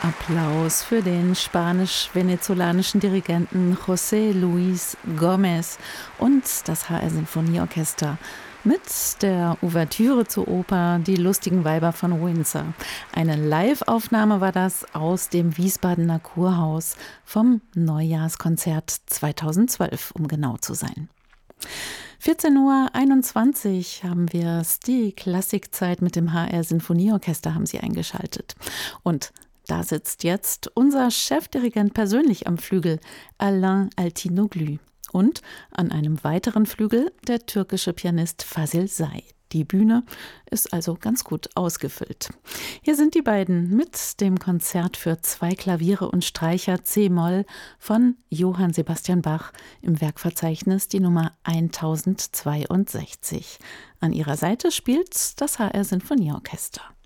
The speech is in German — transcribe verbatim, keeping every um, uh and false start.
Applaus für den spanisch-venezolanischen Dirigenten José Luis Gómez und das H R Sinfonieorchester mit der Ouvertüre zur Oper Die lustigen Weiber von Windsor. Eine Live-Aufnahme war das aus dem Wiesbadener Kurhaus vom Neujahrskonzert zweitausendzwölf, um genau zu sein. vierzehn Uhr einundzwanzig haben wir es, die Klassikzeit mit dem H R Sinfonieorchester haben Sie eingeschaltet. Und da sitzt jetzt unser Chefdirigent persönlich am Flügel, Alain Altinoglu. Und an einem weiteren Flügel der türkische Pianist Fazil Say. Die Bühne ist also ganz gut ausgefüllt. Hier sind die beiden mit dem Konzert für zwei Klaviere und Streicher C-Moll von Johann Sebastian Bach im Werkverzeichnis die Nummer tausendzweiundsechzig. An ihrer Seite spielt das H R Sinfonieorchester.